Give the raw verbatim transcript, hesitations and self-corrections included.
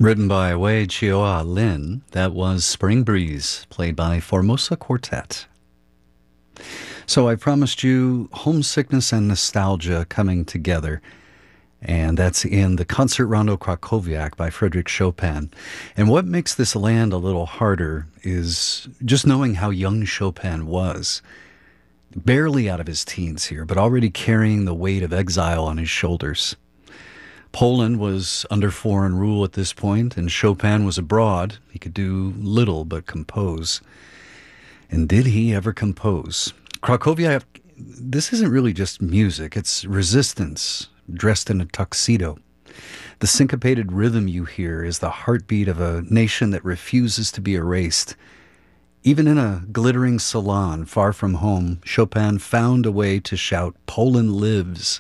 Written by Wei Chioa Lin, that was Spring Breeze, played by Formosa Quartet. So I promised you homesickness and nostalgia coming together, and that's in the Concert Rondo Krakowiak by Frédéric Chopin. And what makes this land a little harder is just knowing how young Chopin was. Barely out of his teens here, but already carrying the weight of exile on his shoulders. Poland was under foreign rule at this point, and Chopin was abroad. He could do little but compose. And did he ever compose? Krakowiak, this isn't really just music, it's resistance dressed in a tuxedo. The syncopated rhythm you hear is the heartbeat of a nation that refuses to be erased. Even in a glittering salon far from home, Chopin found a way to shout, "Poland lives."